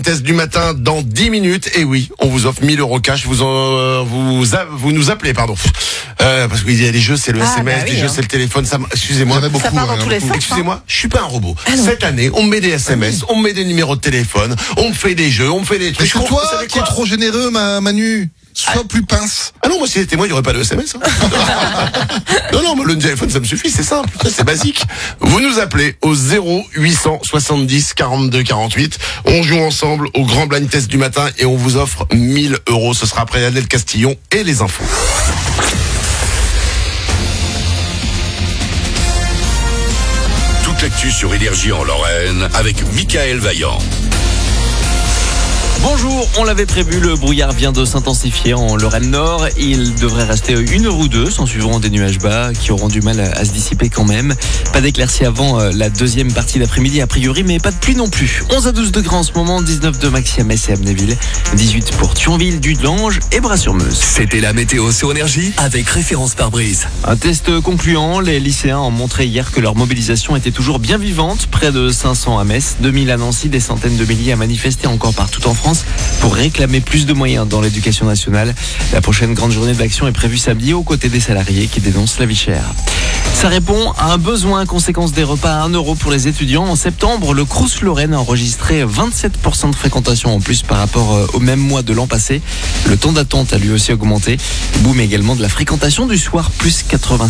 Test du matin dans 10 minutes. Et oui, on vous offre 1000 € cash. Vous nous appelez, pardon. Parce qu'il y a des jeux, c'est le SMS, les jeux, c'est le téléphone. Excusez-moi. Il y en a beaucoup. Ça part dans tous les sens. Excusez-moi, je suis pas un robot. Ah non. Cette année, on me met des SMS, on me met des numéros de téléphone, on me fait des jeux, on me fait des Mais trucs. c'est toi qui es trop généreux, Manu. Sois plus pince. Ah non, moi si c'était moi, il n'y aurait pas de SMS. Non, moi le téléphone, ça me suffit, c'est simple, c'est basique. Vous nous appelez au 0870 42 48. On joue ensemble au grand blind test du matin et on vous offre 1000 €. Ce sera après Adèle Castillon et les infos. Toute l'actu sur Énergie en Lorraine avec Mickaël Vaillant. Bonjour, on l'avait prévu, le brouillard vient de s'intensifier en Lorraine Nord. Il devrait rester 1 heure ou 2, s'en suivront des nuages bas qui auront du mal à se dissiper quand même. Pas d'éclaircies avant la deuxième partie d'après-midi a priori, mais pas de pluie non plus. 11 à 12 degrés en ce moment, 19 de maxi à Metz et Amnéville, 18 pour Thionville, Dudelange et Bras-sur-Meuse. C'était la météo sur Énergie avec référence pare-brise. Un test concluant, les lycéens ont montré hier que leur mobilisation était toujours bien vivante. Près de 500 à Metz, 2000 à Nancy, des centaines de milliers à manifester encore partout en France pour réclamer plus de moyens dans l'éducation nationale. La prochaine grande journée d'action est prévue samedi aux côtés des salariés qui dénoncent la vie chère. Ça répond à un besoin, conséquence des repas à 1 € pour les étudiants. En septembre, le Crous Lorraine a enregistré 27% de fréquentation en plus par rapport au même mois de l'an passé. Le temps d'attente a lui aussi augmenté. Boom également de la fréquentation du soir, plus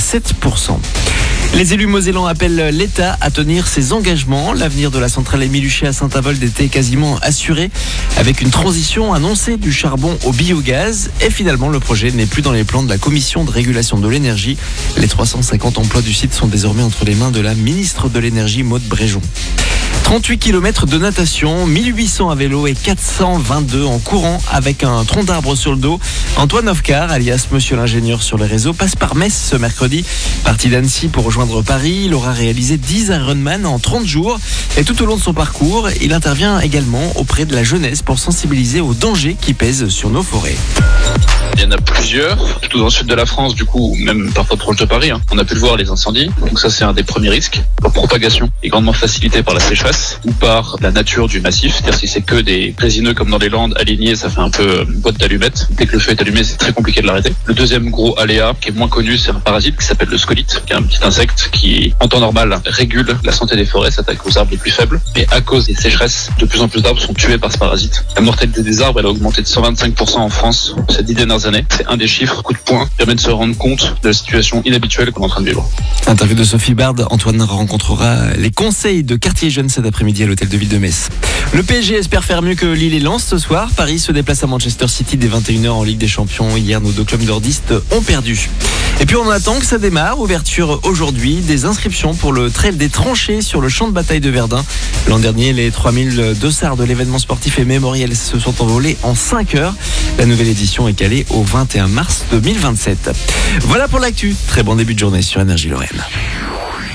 87%. Les élus mosellans appellent l'État à tenir ses engagements. L'avenir de la centrale Émile Huchet à Saint-Avold était quasiment assuré avec une transition annoncée du charbon au biogaz. Et finalement, le projet n'est plus dans les plans de la Commission de régulation de l'énergie. Les 350 emplois du site sont désormais entre les mains de la ministre de l'Énergie, Maud Bréjon. 38 km de natation, 1800 à vélo et 422 en courant avec un tronc d'arbre sur le dos. Antoine Ofcar, alias Monsieur l'ingénieur sur les réseaux, passe par Metz ce mercredi. Parti d'Annecy pour rejoindre Paris, il aura réalisé 10 Ironman en 30 jours. Et tout au long de son parcours, il intervient également auprès de la jeunesse pour sensibiliser aux dangers qui pèsent sur nos forêts. Il y en a plusieurs, tout dans le sud de la France, du coup, même parfois proche de Paris. On a pu le voir, les incendies. Donc ça, c'est un des premiers risques. La propagation est grandement facilitée par la sécheresse ou par la nature du massif. C'est-à-dire si c'est que des résineux comme dans les Landes alignés, ça fait un peu une boîte d'allumettes. Dès que le feu est allumé, c'est très compliqué de l'arrêter. Le deuxième gros aléa, qui est moins connu, c'est un parasite qui s'appelle le scolite, qui est un petit insecte qui, en temps normal, régule la santé des forêts, s'attaque aux arbres les plus faibles. Mais à cause des sécheresses, de plus en plus d'arbres sont tués par ce parasite. La mortalité des arbres, elle a augmenté de 125% en France ces 10 dernières années. C'est un des chiffres, coup de poing, qui permet de se rendre compte de la situation inhabituelle qu'on est en train de vivre. Interview de Sophie Bard. Antoine rencontrera les conseils de quartier jeunes cet après-midi à l'hôtel de ville de Metz. Le PSG espère faire mieux que Lille et Lens ce soir. Paris se déplace à Manchester City dès 21h en Ligue des Champions. Hier, nos deux clubs nordistes ont perdu. Et puis on attend que ça démarre. Ouverture aujourd'hui des inscriptions pour le trail des tranchées sur le champ de bataille de Verdun. L'an dernier, les 3000 dossards de l'événement sportif et mémoriel se sont envolés en 5 heures. La nouvelle édition est calée au 21 mars 2027. Voilà pour l'actu. Très bon début de journée sur Énergie Lorraine.